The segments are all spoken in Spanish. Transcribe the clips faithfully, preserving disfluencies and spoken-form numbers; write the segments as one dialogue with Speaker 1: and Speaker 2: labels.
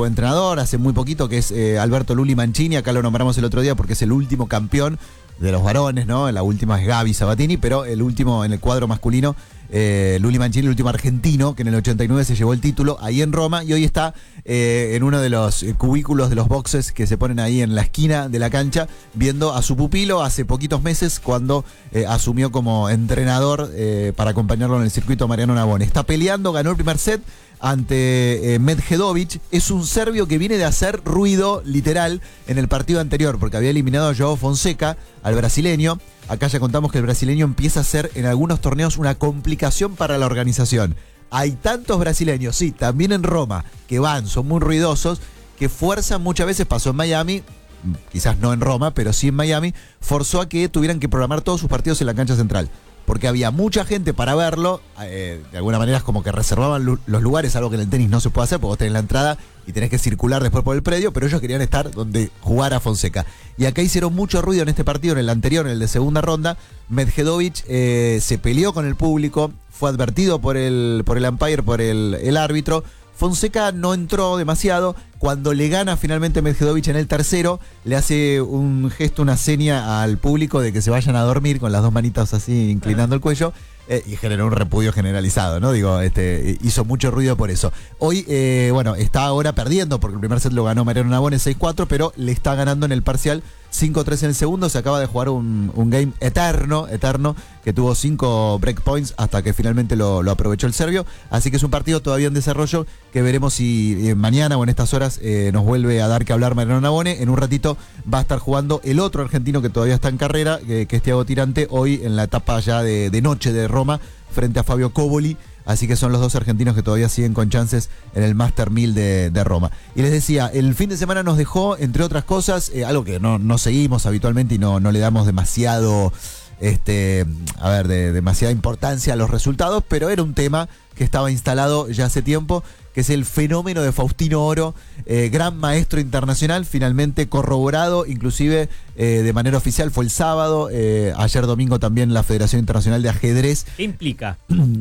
Speaker 1: su entrenador hace muy poquito, que es eh, Alberto Luli Mancini. Acá lo nombramos el otro día porque es el último campeón de los varones, ¿no? La última es Gaby Sabatini, pero el último en el cuadro masculino, eh, Luli Mancini, el último argentino, que en el ochenta y nueve se llevó el título ahí en Roma, y hoy está eh, en uno de los cubículos de los boxes que se ponen ahí en la esquina de la cancha, viendo a su pupilo hace poquitos meses, cuando eh, asumió como entrenador eh, para acompañarlo en el circuito Mariano Navone. Está peleando, ganó el primer set ante eh, Medjedovic. Es un serbio que viene de hacer ruido literal en el partido anterior, porque había eliminado a Joao Fonseca, al brasileño. Acá ya contamos que el brasileño empieza a ser en algunos torneos una complicación para la organización. Hay tantos brasileños, sí, también en Roma, que van, son muy ruidosos, que fuerzan muchas veces. Pasó en Miami, quizás no en Roma, pero sí en Miami, forzó a que tuvieran que programar todos sus partidos en la cancha central, porque había mucha gente para verlo. Eh, de alguna manera es como que reservaban lu- los lugares, algo que en el tenis no se puede hacer, porque vos tenés la entrada y tenés que circular después por el predio, pero ellos querían estar donde jugara Fonseca. Y acá hicieron mucho ruido en este partido, en el anterior, en el de segunda ronda. Medjedovic eh, se peleó con el público, fue advertido por el, por el umpire, por el, el árbitro. Fonseca no entró demasiado. Cuando le gana finalmente Medjedovic en el tercero, le hace un gesto, una seña al público de que se vayan a dormir, con las dos manitas así inclinando el cuello, eh, y generó un repudio generalizado, ¿no? Digo, este, hizo mucho ruido por eso. Hoy, eh, bueno, está ahora perdiendo, porque el primer set lo ganó Mariano Navone seis cuatro, pero le está ganando en el parcial cinco tres en el segundo. Se acaba de jugar un, un game eterno, eterno, que tuvo cinco breakpoints hasta que finalmente lo, lo aprovechó el serbio. Así que es un partido todavía en desarrollo, que veremos si eh, mañana o en estas horas eh, nos vuelve a dar que hablar Mariano Navone. En un ratito va a estar jugando el otro argentino que todavía está en carrera, que, que es Thiago Tirante, hoy en la etapa ya de, de noche de Roma, frente a Fabio Coboli. Así que son los dos argentinos que todavía siguen con chances en el Master mil de, de Roma. Y les decía, el fin de semana nos dejó, entre otras cosas, eh, algo que no, no seguimos habitualmente y no, no le damos demasiado, este, a ver, de, demasiada importancia a los resultados, pero era un tema que estaba instalado ya hace tiempo, que es el fenómeno de Faustino Oro, eh, gran maestro internacional, finalmente corroborado, inclusive eh, de manera oficial, fue el sábado. Eh, ayer domingo también la Federación Internacional de Ajedrez.
Speaker 2: ¿Qué implica?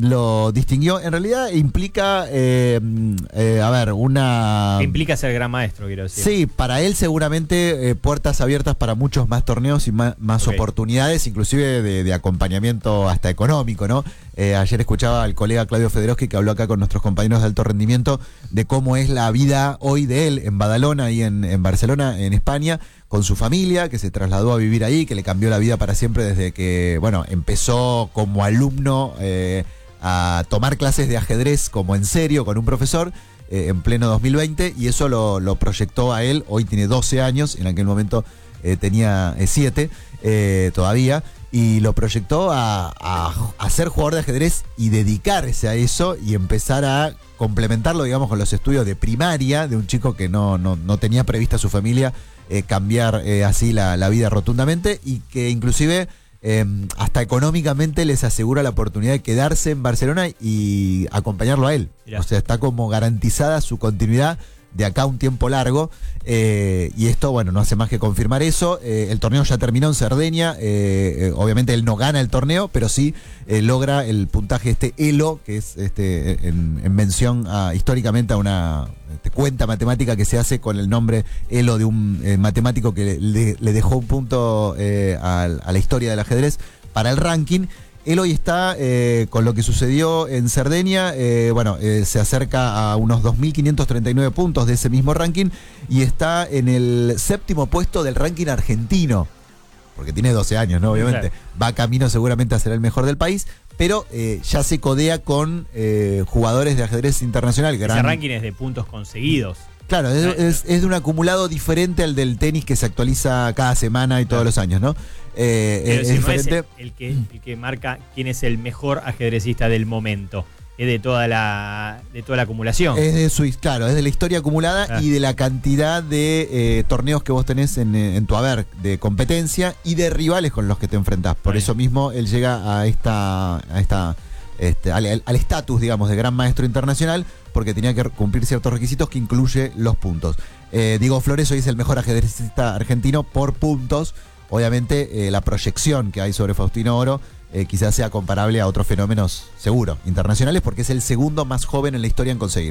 Speaker 1: Lo distinguió. En realidad implica, eh, eh, a ver, una...
Speaker 2: ¿Qué implica ser gran maestro, quiero decir?
Speaker 1: Sí, para él seguramente eh, puertas abiertas para muchos más torneos y más, más
Speaker 2: Okay.
Speaker 1: oportunidades, inclusive de, de acompañamiento hasta económico, ¿no? Eh, ayer escuchaba al colega Claudio Federowski, que habló acá con nuestros compañeros de alto rendimiento, de cómo es la vida hoy de él en Badalona y en, en Barcelona, en España, con su familia, que se trasladó a vivir ahí, que le cambió la vida para siempre desde que, bueno, empezó como alumno eh, a tomar clases de ajedrez como en serio con un profesor eh, en pleno dos mil veinte, y eso lo, lo proyectó a él. Hoy tiene doce años, en aquel momento eh, tenía siete eh, todavía, y lo proyectó a, a, a ser jugador de ajedrez y dedicarse a eso y empezar a complementarlo, digamos, con los estudios de primaria de un chico que no, no, no tenía prevista su familia eh, cambiar eh, así la, la vida rotundamente, y que inclusive eh, hasta económicamente les asegura la oportunidad de quedarse en Barcelona y acompañarlo a él.
Speaker 2: Mirá.
Speaker 1: O sea, está como garantizada su continuidad de acá a un tiempo largo, eh, y esto, bueno, no hace más que confirmar eso. Eh, el torneo ya terminó en Cerdeña, eh, eh, obviamente él no gana el torneo, pero sí eh, logra el puntaje este ELO, que es este en, en mención a, históricamente a una este, cuenta matemática que se hace con el nombre ELO de un eh, matemático que le, le dejó un punto eh, a, a la historia del ajedrez para el ranking. Él hoy está, eh, con lo que sucedió en Cerdeña, eh, bueno, eh, se acerca a unos dos mil quinientos treinta y nueve puntos de ese mismo ranking, y está en el séptimo puesto del ranking argentino, porque tiene doce años, ¿no? Obviamente.
Speaker 2: Claro.
Speaker 1: Va camino seguramente a ser el mejor del país, pero eh, ya se codea con eh, jugadores de ajedrez internacional.
Speaker 2: Ese
Speaker 1: gran...
Speaker 2: ranking es de puntos conseguidos.
Speaker 1: Claro, es, es, es de un acumulado diferente al del tenis, que se actualiza cada semana y todos
Speaker 2: Claro.
Speaker 1: los años, ¿no? Eh,
Speaker 2: Pero
Speaker 1: es,
Speaker 2: si
Speaker 1: es
Speaker 2: no es
Speaker 1: diferente.
Speaker 2: el, el que, el que marca quién es el mejor ajedrecista del momento. Es de toda la, de toda la acumulación.
Speaker 1: Es de su, claro, es de la historia acumulada
Speaker 2: Ah.
Speaker 1: y de la cantidad de eh, torneos que vos tenés en, en tu haber, de competencia y de rivales con los que te enfrentás. Por
Speaker 2: Ahí.
Speaker 1: eso mismo él llega a esta, a esta, este, al al estatus, digamos, de gran maestro internacional, porque tenía que cumplir ciertos requisitos que incluye los puntos. Eh, Diego Flores hoy es el mejor ajedrecista argentino por puntos. Obviamente eh, la proyección que hay sobre Faustino Oro eh, quizás sea comparable a otros fenómenos, seguro, internacionales, porque es el segundo más joven en la historia en conseguirlo.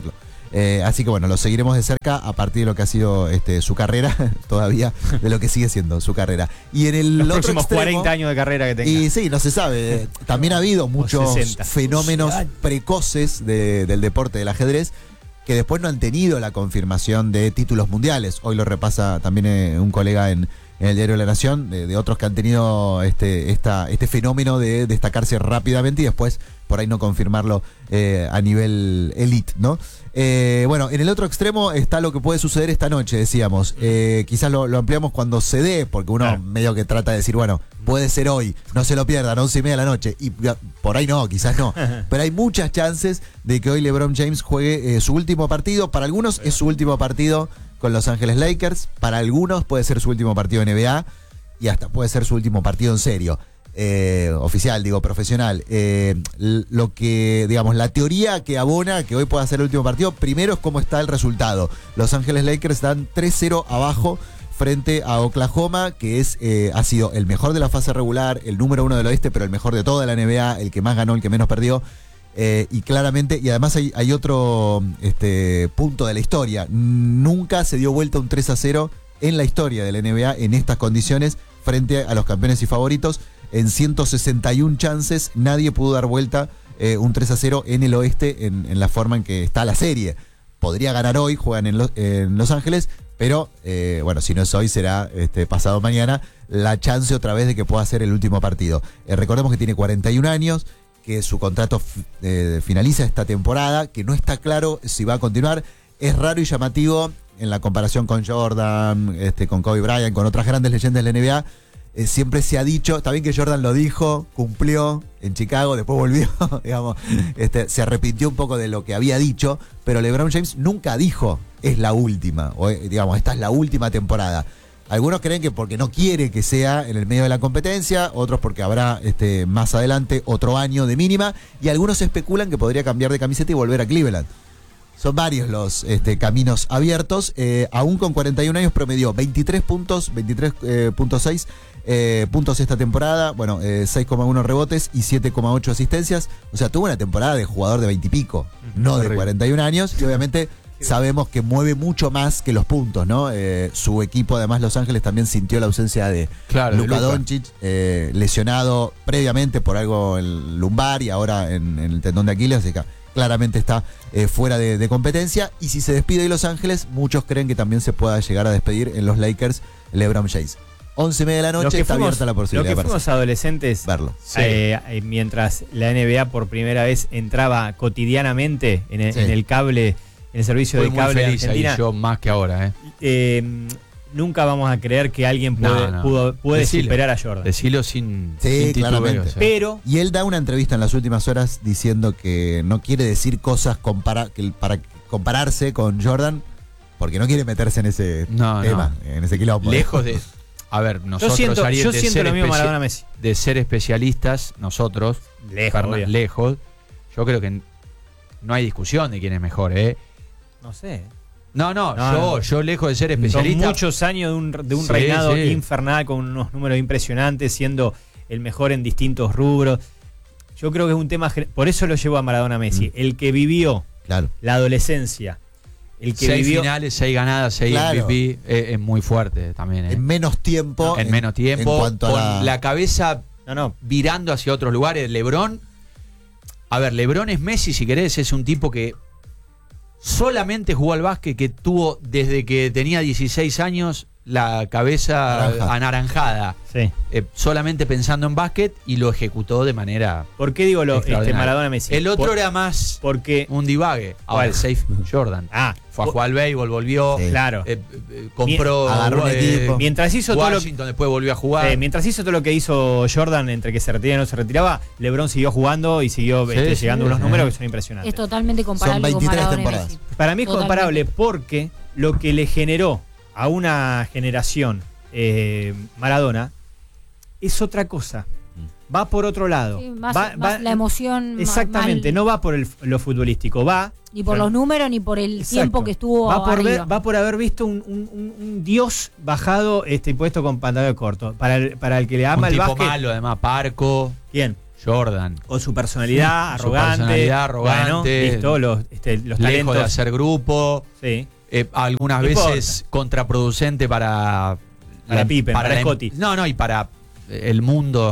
Speaker 1: Eh, así que bueno, lo seguiremos de cerca a partir de lo que ha sido este, su carrera, todavía, de lo que sigue siendo su carrera. Y en el
Speaker 2: Los
Speaker 1: otro
Speaker 2: próximos
Speaker 1: extremo,
Speaker 2: cuarenta años de carrera que tenga.
Speaker 1: y sí, no se sabe. También ha habido muchos
Speaker 2: sesenta.
Speaker 1: fenómenos precoces de- del deporte del ajedrez que después no han tenido la confirmación de títulos mundiales. Hoy lo repasa también eh, un colega en, en el Diario de la Nación, de, de otros que han tenido este, esta, este fenómeno de destacarse rápidamente y después por ahí no confirmarlo eh, a nivel elite, ¿no? Eh, bueno, en el otro extremo está lo que puede suceder esta noche, decíamos. Eh, quizás lo, lo ampliamos cuando se dé, porque uno
Speaker 2: Claro.
Speaker 1: medio que trata de decir, bueno, puede ser hoy, no se lo pierdan, once y media de la noche. Y ya, por ahí no, quizás no. Pero hay muchas chances de que hoy LeBron James juegue eh, su último partido. Para algunos es su último partido con Los Ángeles Lakers. Para algunos puede ser su último partido en N B A. Y hasta puede ser su último partido en serio. Eh, oficial, digo, profesional. Eh, l- lo que, digamos, la teoría que abona que hoy pueda ser el último partido, primero es cómo está el resultado. Los Ángeles Lakers dan tres cero abajo frente a Oklahoma, que es eh, ha sido el mejor de la fase regular, el número uno del oeste, pero el mejor de toda la N B A, el que más ganó, el que menos perdió. Eh, y claramente, y además hay, hay otro este, punto de la historia. Nunca se dio vuelta un tres a cero en la historia de la N B A en estas condiciones frente a los campeones y favoritos. En ciento sesenta y una chances nadie pudo dar vuelta eh, un tres a cero en el oeste en, en la forma en que está la serie. Podría ganar hoy, juegan en, Los, en Los Ángeles, pero eh, bueno, si no es hoy será este, pasado mañana la chance otra vez de que pueda ser el último partido. Eh, recordemos que tiene cuarenta y un años, que su contrato eh, finaliza esta temporada, que no está claro si va a continuar. Es raro y llamativo en la comparación con Jordan, este, con Kobe Bryant, con otras grandes leyendas de la N B A. Eh, siempre se ha dicho, está bien que Jordan lo dijo, cumplió en Chicago, después volvió, digamos, este, se arrepintió un poco de lo que había dicho, pero LeBron James nunca dijo es la última, o eh, digamos, esta es la última temporada. Algunos creen que porque no quiere que sea en el medio de la competencia, otros porque habrá este, más adelante otro año de mínima, y algunos especulan que podría cambiar de camiseta y volver a Cleveland. Son varios los este, caminos abiertos. Eh, aún con cuarenta y un años promedió veintitrés puntos, veintitrés punto seis eh, puntos esta temporada. Bueno, eh, seis coma uno rebotes y siete coma ocho asistencias. O sea, tuvo una temporada de jugador de veinte y pico, uh-huh, no de cuarenta y un años. Y obviamente sabemos que mueve mucho más que los puntos, ¿no? Eh, su equipo, además, Los Ángeles, también sintió la ausencia de
Speaker 3: claro,
Speaker 1: Luka
Speaker 3: Luka.
Speaker 1: Doncic, eh, lesionado previamente por algo en el lumbar y ahora en, en el tendón de Aquiles. Así que claramente está eh, fuera de, de competencia. Y si se despide de Los Ángeles, muchos creen que también se pueda llegar a despedir en los Lakers LeBron James. once y media de la noche está
Speaker 2: fuimos,
Speaker 1: abierta la posibilidad
Speaker 2: lo que
Speaker 1: de
Speaker 2: fuimos adolescentes,
Speaker 1: verlo.
Speaker 2: eh, eh, mientras la N B A por primera vez entraba cotidianamente en el,
Speaker 1: Sí.
Speaker 2: en el cable, en el servicio
Speaker 3: Fui
Speaker 2: de
Speaker 3: muy
Speaker 2: cable de
Speaker 3: feliz
Speaker 2: Argentina,
Speaker 3: ahí, yo más que ahora, ¿eh?
Speaker 2: eh, nunca vamos a creer que alguien puede,
Speaker 3: No, no.
Speaker 2: pudo- puede
Speaker 3: Decilo.
Speaker 2: superar a Jordan.
Speaker 3: Decilo sin,
Speaker 1: Sí,
Speaker 3: sin
Speaker 1: claramente.
Speaker 3: titubeo, o sea.
Speaker 2: Pero
Speaker 1: Y él da una entrevista en las últimas horas diciendo que no quiere decir cosas compara- que para compararse con Jordan, porque no quiere meterse en ese
Speaker 3: No,
Speaker 1: tema, en ese quilombo.
Speaker 3: Lejos de... A ver,
Speaker 2: yo
Speaker 3: nosotros,
Speaker 2: siento,
Speaker 3: Ariel,
Speaker 2: yo
Speaker 3: de,
Speaker 2: siento
Speaker 3: ser
Speaker 2: lo mismo
Speaker 3: especia-
Speaker 2: Maradona Messi.
Speaker 3: de ser especialistas, nosotros,
Speaker 2: Lejos,
Speaker 3: Fernan-
Speaker 2: obvio.
Speaker 3: lejos, yo creo que no hay discusión de quién es mejor, ¿eh?
Speaker 2: No sé.
Speaker 3: No, no,
Speaker 2: No,
Speaker 3: yo,
Speaker 2: no.
Speaker 3: yo lejos de ser
Speaker 2: Son
Speaker 3: especialista...
Speaker 2: muchos años de un, de un
Speaker 3: Sí,
Speaker 2: reinado
Speaker 3: sí.
Speaker 2: infernal con unos números impresionantes, siendo el mejor en distintos rubros. Yo creo que es un tema, gen- por eso lo llevo a Maradona Messi.
Speaker 1: Mm.
Speaker 2: El que vivió
Speaker 1: Claro.
Speaker 2: la adolescencia, el que
Speaker 3: seis
Speaker 2: vivió
Speaker 3: finales, seis ganadas, seis
Speaker 1: Claro.
Speaker 3: M V P, es, es muy fuerte también, ¿eh?
Speaker 1: En menos tiempo.
Speaker 3: en, menos tiempo,
Speaker 1: En cuanto a
Speaker 3: con
Speaker 1: la-
Speaker 3: la... cabeza
Speaker 2: No, no.
Speaker 3: virando hacia otros lugares. LeBron, a ver, LeBron es Messi, si querés, es un tipo que solamente jugó al básquet, que tuvo desde que tenía dieciséis años la cabeza
Speaker 1: Naranja.
Speaker 3: anaranjada,
Speaker 2: Sí.
Speaker 3: eh, solamente pensando en básquet, y lo ejecutó de manera
Speaker 2: ¿Por qué digo lo, este,
Speaker 3: extraordinaria.
Speaker 2: Maradona Messi?
Speaker 3: El otro
Speaker 2: Por-
Speaker 3: era más
Speaker 2: porque
Speaker 3: un divague. Ahora,
Speaker 2: ¿Cuál?
Speaker 3: safe Jordan.
Speaker 2: ah,
Speaker 3: Fue a jugar al béisbol, volvió,
Speaker 1: Sí.
Speaker 2: claro.
Speaker 3: eh, eh, compró
Speaker 1: Agarró un
Speaker 3: eh,
Speaker 1: equipo.
Speaker 2: Mientras hizo todo lo
Speaker 3: Washington, después volvió a jugar.
Speaker 2: Eh, mientras hizo todo lo que hizo Jordan, entre que se retiraba y no se retiraba, LeBron siguió jugando y siguió
Speaker 3: Sí,
Speaker 2: este,
Speaker 3: sí,
Speaker 2: llegando a unos
Speaker 3: sí.
Speaker 2: números que son impresionantes.
Speaker 4: Es totalmente comparable con
Speaker 1: veintitrés
Speaker 4: Maradona y
Speaker 1: temporadas.
Speaker 4: Messi.
Speaker 2: Para mí es
Speaker 4: Totalmente.
Speaker 2: comparable porque lo que le generó a una generación eh, Maradona es otra cosa. Va por otro lado.
Speaker 4: Sí, más,
Speaker 2: Va-
Speaker 4: más
Speaker 2: va-
Speaker 4: la emoción. ma-
Speaker 2: Exactamente,
Speaker 4: más-
Speaker 2: no va por el, lo futbolístico, va
Speaker 4: Ni por los números ni por el
Speaker 2: Exacto.
Speaker 4: tiempo que estuvo
Speaker 2: va por,
Speaker 4: arriba.
Speaker 2: ver- va por haber visto un, un- un- un dios bajado este, y puesto con pantalón corto. Para el, para el que le ama
Speaker 3: un
Speaker 2: el
Speaker 3: tipo
Speaker 2: básquet.
Speaker 3: malo, además, parco.
Speaker 2: ¿Quién?
Speaker 3: Jordan.
Speaker 2: Con su personalidad
Speaker 3: Su
Speaker 2: arrogante.
Speaker 3: personalidad arrogante.
Speaker 2: Bueno, listo, los, este, los
Speaker 3: Lejos
Speaker 2: talentos.
Speaker 3: de hacer grupo.
Speaker 2: Sí.
Speaker 3: Eh, algunas
Speaker 2: No
Speaker 3: veces contraproducente para.
Speaker 2: Para Pippen, para
Speaker 3: la-
Speaker 2: Scottie.
Speaker 3: No, no, y para el mundo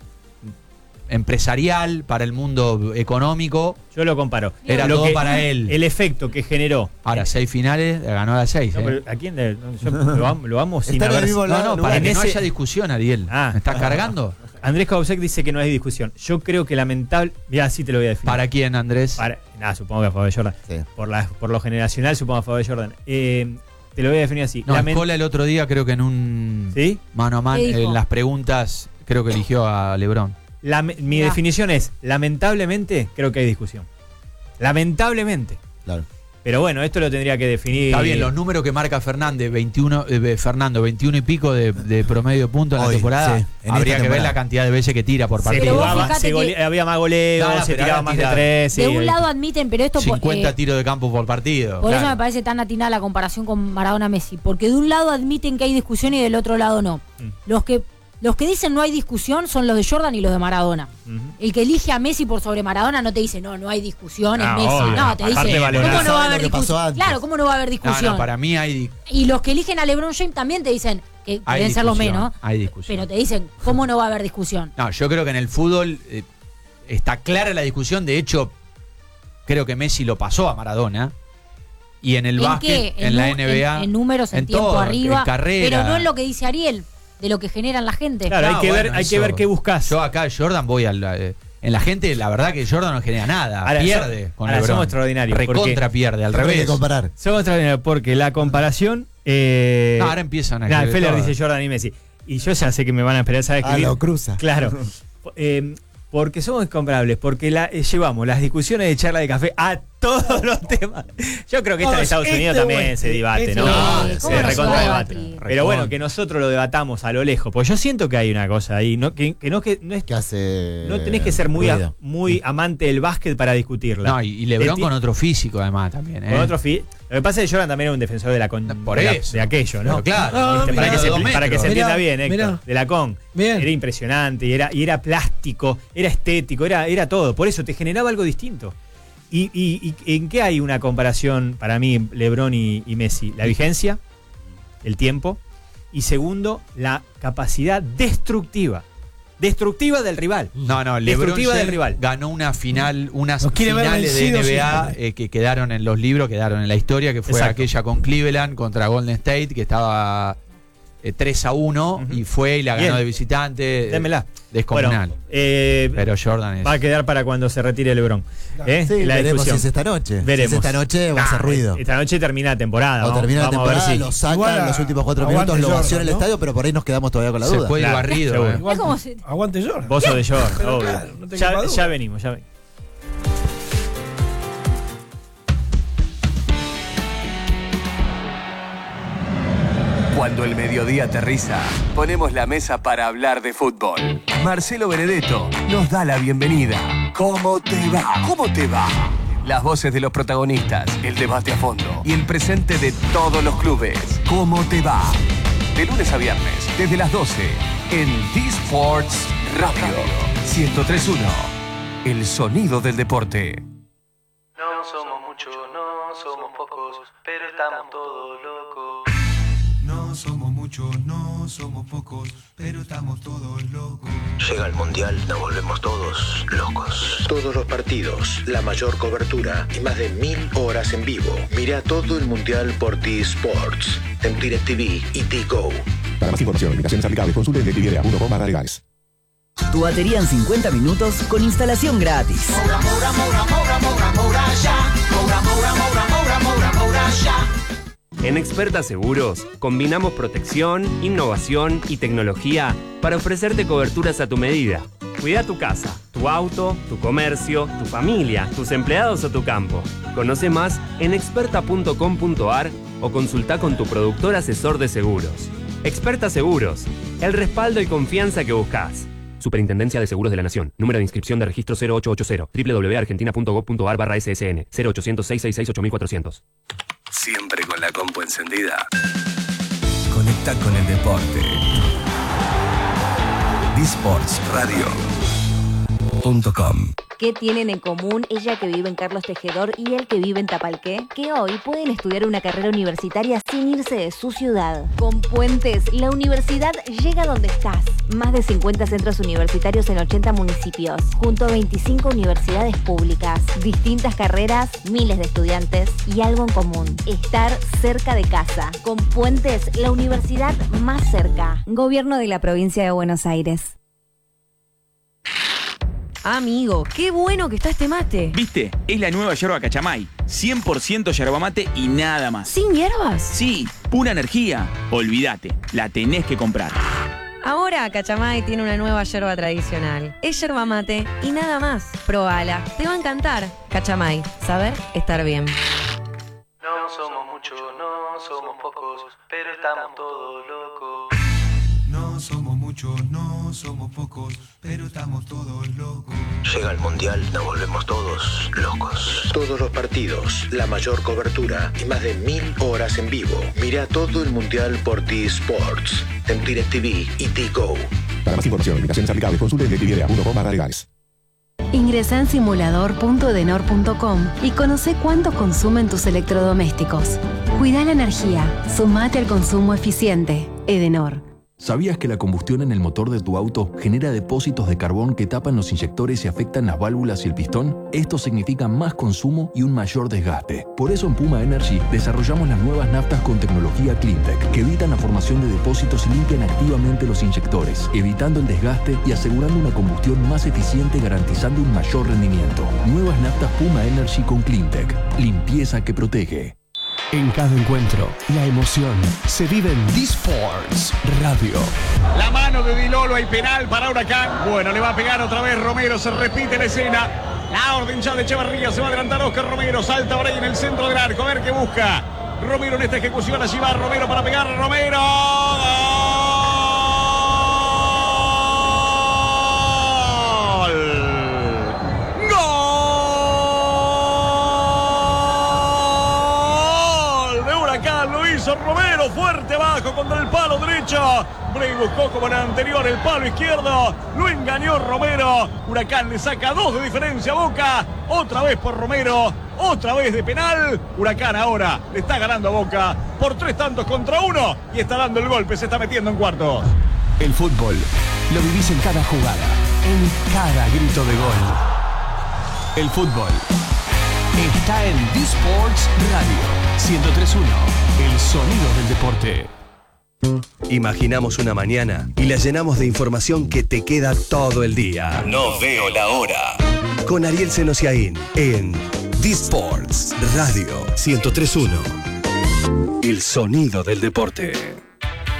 Speaker 3: empresarial, para el mundo económico.
Speaker 2: Yo lo comparo.
Speaker 3: Era
Speaker 2: Lo
Speaker 3: todo
Speaker 2: que-
Speaker 3: para él.
Speaker 2: El efecto que generó.
Speaker 3: Ahora, seis finales, ganó las seis.
Speaker 2: No,
Speaker 3: eh.
Speaker 2: pero ¿a quién le- no, yo lo, amo, lo amo sin
Speaker 1: Está en el
Speaker 2: haber.
Speaker 1: mismo
Speaker 3: No, no,
Speaker 1: lugar.
Speaker 3: para
Speaker 2: en
Speaker 3: que no
Speaker 2: ese-
Speaker 3: haya discusión, Ariel.
Speaker 2: Ah.
Speaker 3: ¿Me estás cargando?
Speaker 2: Andrés Kausek dice que no hay discusión. Yo creo que lamentable. Mira, sí te lo voy a definir.
Speaker 3: ¿Para quién, Andrés?
Speaker 2: Para- nada, supongo que a favor de Jordan.
Speaker 1: Sí.
Speaker 2: Por, la, por lo generacional, supongo a favor de Jordan. Eh, te lo voy a definir así.
Speaker 3: No,
Speaker 2: Lament-
Speaker 3: Escola el otro día creo que en un
Speaker 2: ¿Sí?
Speaker 3: mano a mano,
Speaker 4: ¿Qué dijo?
Speaker 3: en las preguntas, creo que eligió a LeBron.
Speaker 2: Lame- mi
Speaker 4: Ya.
Speaker 2: definición es, lamentablemente, creo que hay discusión. Lamentablemente.
Speaker 1: Claro.
Speaker 2: Pero bueno, esto lo tendría que definir.
Speaker 3: Está bien, los números que marca Fernández, veintiuno, eh, Fernando, veintiuno y pico de, de promedio de puntos en
Speaker 1: Hoy,
Speaker 3: la temporada.
Speaker 1: sí, en
Speaker 3: Habría
Speaker 1: esta
Speaker 3: que ver
Speaker 1: temporada.
Speaker 3: la cantidad de veces que tira por
Speaker 2: Se
Speaker 3: partido.
Speaker 4: Pero vos
Speaker 2: jugaba-
Speaker 4: fijate
Speaker 2: se
Speaker 4: que-
Speaker 2: gole- había más goleo,
Speaker 3: No, no,
Speaker 2: se
Speaker 3: pero
Speaker 2: tiraba
Speaker 3: ahora
Speaker 2: más de
Speaker 3: tira-
Speaker 2: tres.
Speaker 4: de
Speaker 2: sí,
Speaker 4: un
Speaker 2: ahí-
Speaker 4: lado admiten, pero esto por-
Speaker 3: cincuenta
Speaker 4: eh,
Speaker 3: tiros de campo por partido.
Speaker 4: por eso
Speaker 3: claro.
Speaker 4: me parece tan atinada la comparación con Maradona-Messi, porque de un lado admiten que hay discusión y del otro lado no.
Speaker 2: Mm.
Speaker 4: Los que los que dicen no hay discusión son los de Jordan y los de Maradona.
Speaker 2: Ujú.
Speaker 4: El que elige a Messi por sobre Maradona no te dice, no, no hay discusión, es
Speaker 2: Ah,
Speaker 4: Messi.
Speaker 2: obvio.
Speaker 4: No, te
Speaker 2: Aparte
Speaker 4: dice,
Speaker 2: valorás.
Speaker 4: ¿cómo no va a
Speaker 1: Sabe
Speaker 4: haber
Speaker 1: lo que pasó
Speaker 4: discusión?
Speaker 1: antes.
Speaker 4: Claro, ¿cómo no va a haber
Speaker 3: No,
Speaker 4: discusión?
Speaker 3: no, para mí hay,
Speaker 4: Y los que eligen a LeBron James también te dicen, que
Speaker 3: hay
Speaker 4: deben ser los
Speaker 3: discusión,
Speaker 4: menos,
Speaker 3: hay discusión.
Speaker 4: pero te dicen, ¿cómo no va a haber discusión?
Speaker 3: No, yo creo que en el fútbol eh, está clara la discusión. De hecho, creo que Messi lo pasó a Maradona. Y en el
Speaker 4: ¿En
Speaker 3: básquet,
Speaker 4: qué?
Speaker 3: en, la
Speaker 4: nu-
Speaker 3: N B A.
Speaker 4: En, en números, en,
Speaker 3: en
Speaker 4: tiempo
Speaker 3: todo,
Speaker 4: arriba.
Speaker 3: en carrera.
Speaker 4: Pero no en lo que dice Ariel, de lo que generan la gente.
Speaker 2: Claro, hay
Speaker 3: No,
Speaker 2: que
Speaker 3: bueno,
Speaker 2: ver, hay que
Speaker 3: eso-
Speaker 2: ver qué buscas.
Speaker 3: Yo acá, Jordan, voy al. eh, en la gente, la verdad que Jordan no genera nada.
Speaker 2: Ahora,
Speaker 3: pierde
Speaker 2: so-
Speaker 3: con
Speaker 2: ahora
Speaker 3: LeBron.
Speaker 2: somos extraordinarios,
Speaker 3: Recontra
Speaker 2: porque-
Speaker 3: pierde, al
Speaker 1: Hay
Speaker 3: revés.
Speaker 1: que comparar.
Speaker 2: Somos extraordinarios porque la comparación. Eh,
Speaker 3: No, ahora empiezan a
Speaker 2: Nah,
Speaker 3: escribir
Speaker 2: Feller
Speaker 3: todo.
Speaker 2: dice Jordan y Messi. Y yo ya sé que me van a esperar a
Speaker 1: Ah,
Speaker 2: escribir.
Speaker 1: lo cruza.
Speaker 2: Claro. Eh, porque somos incomparables, porque la, eh, llevamos las discusiones de charla de café a todos los temas. Yo creo que esta en
Speaker 5: Todos,
Speaker 2: Estados
Speaker 5: este
Speaker 2: Unidos
Speaker 5: o
Speaker 2: también
Speaker 5: este,
Speaker 2: se debate,
Speaker 5: este
Speaker 2: ¿no?
Speaker 5: o
Speaker 4: este.
Speaker 2: se
Speaker 4: ¿Cómo no se
Speaker 2: recontra
Speaker 4: va a
Speaker 2: debate.
Speaker 4: debatir?
Speaker 2: Pero bueno, que nosotros lo debatamos a lo lejos, porque yo siento que hay una cosa ahí, ¿no? Que, que no, que no es
Speaker 1: Que hace.
Speaker 2: no tenés que ser muy, a-
Speaker 1: ruido.
Speaker 2: muy amante del básquet para discutirla.
Speaker 3: No, y, y LeBron
Speaker 2: Esti-
Speaker 3: con otro físico, además, también. ¿eh?
Speaker 2: con otro fi- Lo que pasa es que Jordan también era un defensor de la con
Speaker 3: Por
Speaker 2: de, la-
Speaker 3: eso.
Speaker 2: de aquello, ¿no?
Speaker 3: Pero claro.
Speaker 5: Ah,
Speaker 2: Este,
Speaker 5: mirá,
Speaker 2: para, que se,
Speaker 3: dos
Speaker 2: para que se
Speaker 3: metros.
Speaker 2: entienda
Speaker 5: Mirá,
Speaker 2: bien, Héctor,
Speaker 5: mirá.
Speaker 2: de la con.
Speaker 5: Bien.
Speaker 2: Era impresionante y era, y era plástico, era estético, era, era todo. Por eso te generaba algo distinto. ¿Y, y, y en qué hay una comparación para mí, LeBron y, y Messi? La vigencia, el tiempo, y segundo, la capacidad destructiva. Destructiva del rival.
Speaker 3: No, no, LeBron
Speaker 2: Destructiva del
Speaker 3: James
Speaker 2: rival.
Speaker 3: ganó una final, unas
Speaker 5: Nos quiere ver
Speaker 3: finales de
Speaker 5: vencido
Speaker 3: N B A
Speaker 5: siempre.
Speaker 3: eh, que quedaron en los libros, quedaron en la historia, que fue
Speaker 2: Exacto.
Speaker 3: aquella con Cleveland contra Golden State, que estaba eh, tres a uno
Speaker 2: Ujú.
Speaker 3: y fue y la ganó
Speaker 2: Bien.
Speaker 3: de visitante. eh,
Speaker 2: Démela.
Speaker 3: Descomunal.
Speaker 2: Bueno, eh,
Speaker 3: Pero Jordan es.
Speaker 2: va a quedar para cuando se retire LeBron. ¿Eh?
Speaker 1: Sí,
Speaker 2: la
Speaker 1: veremos si
Speaker 2: discusión.
Speaker 1: es esta noche.
Speaker 2: Veremos.
Speaker 1: Si es esta noche va a hacer
Speaker 2: Nah,
Speaker 1: ruido.
Speaker 2: Esta noche termina la temporada.
Speaker 1: O
Speaker 2: vamos-
Speaker 1: termina la
Speaker 2: vamos a ver
Speaker 1: temporada,
Speaker 2: si-
Speaker 1: lo sacan
Speaker 5: Igual a-
Speaker 1: los últimos cuatro
Speaker 5: aguante
Speaker 1: minutos, lo
Speaker 5: Jordan,
Speaker 1: vació en el
Speaker 5: ¿no?
Speaker 1: estadio, pero por ahí nos quedamos todavía con la
Speaker 3: se
Speaker 1: duda.
Speaker 3: puede ir
Speaker 2: Claro,
Speaker 3: barrido.
Speaker 2: seguro.
Speaker 3: eh.
Speaker 4: Mirá cómo se-
Speaker 5: Aguante Jordan.
Speaker 2: Bozo de Jordan,
Speaker 5: Pero
Speaker 2: obvio.
Speaker 5: claro, no te
Speaker 2: ya,
Speaker 5: quepa duda.
Speaker 2: ya venimos, ya venimos.
Speaker 6: Cuando el mediodía aterriza, ponemos la mesa para hablar de fútbol. Marcelo Benedetto nos da la bienvenida. ¿Cómo te va? ¿Cómo te va? Las voces de los protagonistas, el debate a fondo y el presente de todos los clubes. ¿Cómo te va? De lunes a viernes, desde las doce, en D-Sports Radio. ciento tres punto uno. El sonido del deporte.
Speaker 7: No somos muchos, no somos pocos, pero estamos todos locos.
Speaker 8: No somos muchos, no somos pocos, pero estamos todos locos.
Speaker 9: Llega el Mundial, nos volvemos todos locos. Todos los partidos, la mayor cobertura y más de mil horas en vivo. Mira todo el Mundial por T-Sports, en DirecTV y T-Go.
Speaker 10: Para más información, limitaciones aplicables, consulte en directv punto com barra legales.
Speaker 11: Tu batería en cincuenta minutos con instalación gratis.
Speaker 12: En Experta Seguros, combinamos protección, innovación y tecnología para ofrecerte coberturas a tu medida. Cuida tu casa, tu auto, tu comercio, tu familia, tus empleados o tu campo. Conoce más en experta punto com punto ar o consulta con tu productor asesor de seguros. Experta Seguros, el respaldo y confianza que buscas. Superintendencia de Seguros de la Nación. Número de inscripción de registro cero ocho ocho cero. doble u doble u doble u punto argentina punto gov punto ar barra S S N. cero ochocientos, seiscientos sesenta y seis, ocho mil cuatrocientos.
Speaker 6: Siempre con la compu encendida.
Speaker 8: Conecta con el deporte. D-Sports Radio.
Speaker 6: punto com.
Speaker 5: ¿Qué tienen en común ella que vive en Carlos Tejedor y él que vive en Tapalqué? Que hoy pueden estudiar una carrera universitaria sin irse de su ciudad. Con Puentes, la universidad llega donde estás. Más de cincuenta centros universitarios en ochenta municipios, junto a veinticinco universidades públicas, distintas carreras, miles de estudiantes y algo en común: estar cerca de casa. Con Puentes, la universidad más cerca. Gobierno de la Provincia de Buenos Aires.
Speaker 13: Amigo, qué bueno que está este mate.
Speaker 14: ¿Viste? Es la nueva yerba Cachamay. cien por ciento yerba mate y nada más.
Speaker 13: ¿Sin hierbas?
Speaker 14: Sí, pura energía. Olvídate, la tenés que comprar.
Speaker 13: Ahora Cachamay tiene una nueva yerba tradicional. Es yerba mate y nada más. Probala, te va a encantar. Cachamay, saber estar bien.
Speaker 7: No somos muchos, no somos pocos, pero estamos todos locos.
Speaker 8: No somos muchos, no somos pocos, pero estamos todos locos.
Speaker 9: Llega el Mundial, nos volvemos todos locos. Todos los partidos, la mayor cobertura y más de mil horas en vivo. Mira todo el Mundial por T-Sports, en DirecTV y T-Go.
Speaker 10: Para más información, limitaciones aplicables, consulte en directv punto com barra legales.
Speaker 15: Ingresa en simulador punto edenor punto com y conoce cuánto consumen tus electrodomésticos. Cuida la energía, sumate al consumo eficiente. Edenor.
Speaker 16: ¿Sabías que la combustión en el motor de tu auto genera depósitos de carbón que tapan los inyectores y afectan las válvulas y el pistón? Esto significa más consumo y un mayor desgaste. Por eso en Puma Energy desarrollamos las nuevas naftas con tecnología CleanTech, que evitan la formación de depósitos y limpian activamente los inyectores, evitando el desgaste y asegurando una combustión más eficiente, garantizando un mayor rendimiento. Nuevas naftas Puma Energy con CleanTech. Limpieza que protege.
Speaker 6: En cada encuentro, la emoción se vive en D-Sports Radio.
Speaker 17: La mano de Di Lolo, hay penal para Huracán. Bueno, le va a pegar otra vez Romero, se repite la escena. La orden ya de Echeverría, se va a adelantar Oscar Romero, salta por ahí en el centro del arco, a ver qué busca. Romero en esta ejecución, allí va Romero para pegar, Romero. Romero fuerte abajo contra el palo derecho. Bray buscó como en el anterior el palo izquierdo. Lo engañó Romero. Huracán le saca dos de diferencia a Boca. Otra vez por Romero. Otra vez de penal. Huracán ahora le está ganando a Boca por tres tantos contra uno. Y está dando el golpe. Se está metiendo en cuartos.
Speaker 6: El fútbol lo vivís en cada jugada, en cada grito de gol. El fútbol está en D-Sports Radio ciento tres punto uno, el sonido del deporte.
Speaker 18: Imaginamos una mañana y la llenamos de información que te queda todo el día.
Speaker 6: No veo la hora.
Speaker 18: Con Ariel Senosiaín en D-Sports Radio ciento tres punto uno, el sonido del deporte.